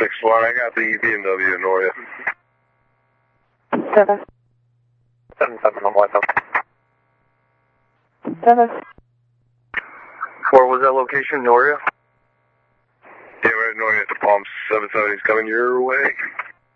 6-1, I got the BMW in Noria. 7. 7. Where was that location, Noria? Yeah, we're at Noria at the Palms. 770's coming your way.